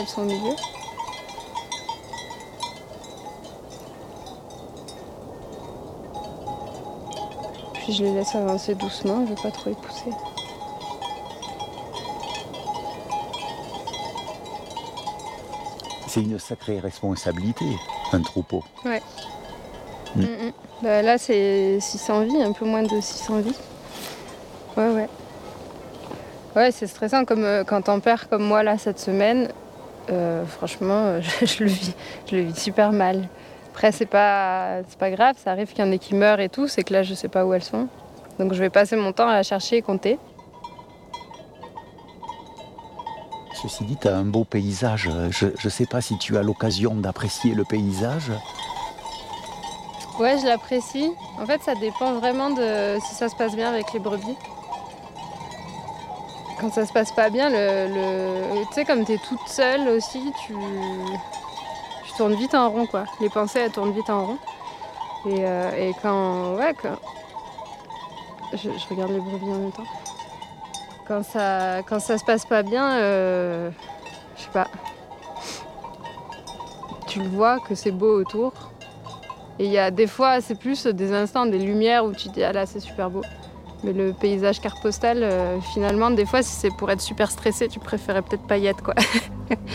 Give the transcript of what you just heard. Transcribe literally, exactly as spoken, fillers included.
Elles sont au milieu. Puis je les laisse avancer doucement, je ne veux pas trop les pousser. C'est une sacrée responsabilité, un troupeau. Ouais. Mmh. Mmh. Bah, là, c'est six cents vies, un peu moins de six cents vies. Ouais, ouais. Ouais, c'est stressant, comme euh, quand t'en perds comme moi là cette semaine. Euh, franchement, euh, je, je, le vis, je le vis super mal. Après, c'est pas, c'est pas grave, ça arrive qu'il y en ait qui meurent et tout, c'est que là, je sais pas où elles sont. Donc, je vais passer mon temps à la chercher et compter. Ceci dit, tu as un beau paysage. Je ne sais pas si tu as l'occasion d'apprécier le paysage. Ouais, je l'apprécie. En fait, ça dépend vraiment de si ça se passe bien avec les brebis. Quand ça se passe pas bien, le, le... tu sais, comme t'es toute seule aussi, tu... tu tournes vite en rond, quoi. Les pensées, elles tournent vite en rond. Et, euh, et quand... Ouais, quand... Je, je regarde les brebis en même temps. Quand ça, quand ça se passe pas bien, euh... je sais pas. Tu le vois que c'est beau autour. Et il y a des fois, c'est plus des instants, des lumières où tu te dis, ah là, c'est super beau. Mais le paysage carte postale, euh, finalement, des fois, si c'est pour être super stressé, tu préférais peut-être pas y être, quoi.